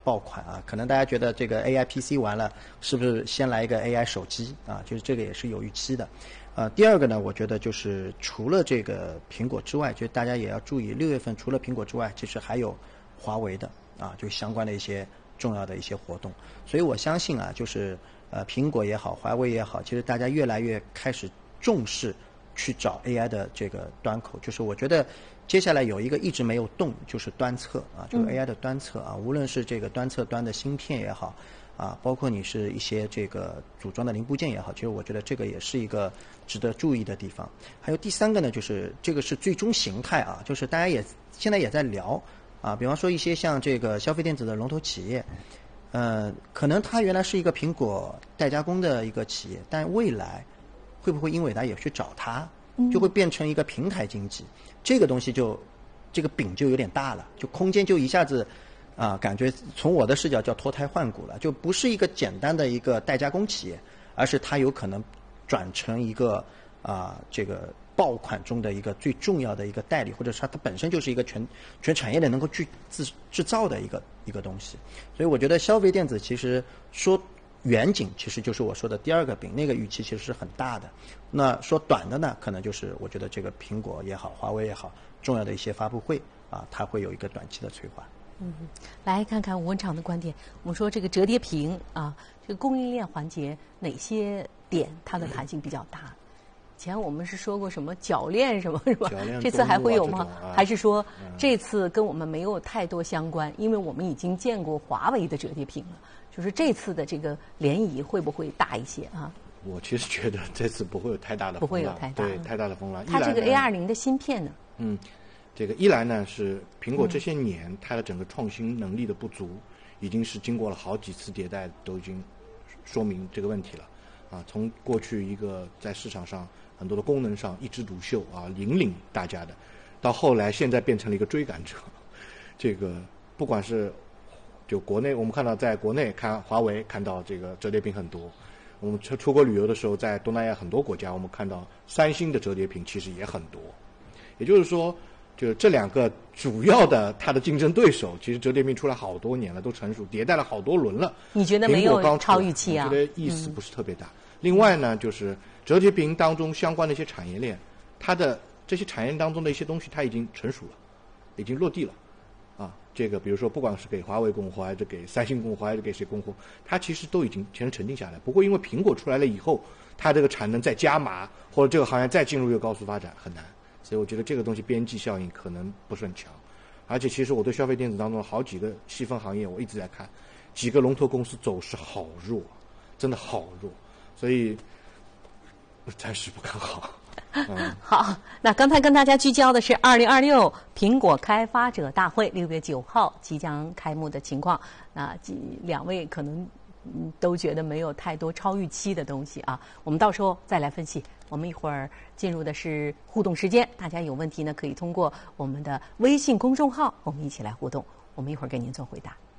爆款啊，可能大家觉得这个 AI PC 完了，是不是先来一个 AI 手机啊？就是这个也是有预期的。第二个呢，我觉得就是除了这个苹果之外，就大家也要注意，6月份除了苹果之外，其实还有华为的啊，就相关的一些重要的一些活动。所以我相信啊，就是苹果也好，华为也好，其实大家越来越开始重视去找 AI 的这个端口。就是我觉得接下来有一个一直没有动，就是端侧啊，就是 AI 的端侧啊，无论是这个端侧端的芯片也好啊，包括你是一些这个组装的零部件也好，其实我觉得这个也是一个值得注意的地方。还有第三个呢，就是这个是最终形态啊，就是大家也现在也在聊啊，比方说一些像这个消费电子的龙头企业，可能它原来是一个苹果代加工的一个企业，但未来会不会英伟达也去找它，就会变成一个平台经济？这个东西这个饼就有点大了，就空间就一下子感觉从我的视角叫脱胎换骨了，就不是一个简单的一个代加工企业，而是它有可能转成一个这个爆款中的一个最重要的一个代理，或者是它本身就是一个全产业的能够制造的一个东西。所以我觉得消费电子其实说远景其实就是我说的第二个饼，那个预期其实是很大的。那说短的呢，可能就是我觉得这个苹果也好，华为也好，重要的一些发布会它会有一个短期的催化。 来看看吴文长的观点。我们说这个折叠屏这个供应链环节哪些点它的弹性比较大？以前我们是说过什么铰链什么是吧？这次还会有吗？还是说这次跟我们没有太多相关？因为我们已经见过华为的折叠屏了。就是这次的这个涟漪会不会大一些啊？ 我其实觉得这次不会有太大的风浪， 不会有太大的风浪。 它这个 A20的芯片呢？ 这个一来呢是苹果这些年它的整个创新能力的不足，已经是经过了好几次迭代都已经说明这个问题了从过去一个在市场上很多的功能上一枝独秀引领大家的，到后来现在变成了一个追赶者。这个不管是就国内我们看到，在国内看华为看到这个折叠屏很多，我们出国旅游的时候，在东南亚很多国家，我们看到三星的折叠屏其实也很多。也就是说，就这两个主要的它的竞争对手，其实折叠屏出来好多年了，都成熟迭代了好多轮了。 你觉得没有超预期啊？ 我觉得意思不是特别大。另外呢，就是折叠屏当中相关的一些产业链，它的这些产业链当中的一些东西，它已经成熟了，已经落地了。这个比如说不管是给华为供货，还是给三星供货，还是给谁供货，它其实都已经全沉淀下来。不过因为苹果出来了以后，它这个产能再加码，或者这个行业再进入一个高速发展很难。所以我觉得这个东西边际效应可能不是很强。而且其实我对消费电子当中好几个细分行业我一直在看，几个龙头公司走势好弱，真的好弱，所以暂时不看好。 好，那刚才跟大家聚焦的是2026苹果开发者大会6月9号即将开幕的情况。那两位可能都觉得没有太多超预期的东西我们到时候再来分析。我们一会儿进入的是互动时间，大家有问题呢可以通过我们的微信公众号我们一起来互动，我们一会儿给您做回答。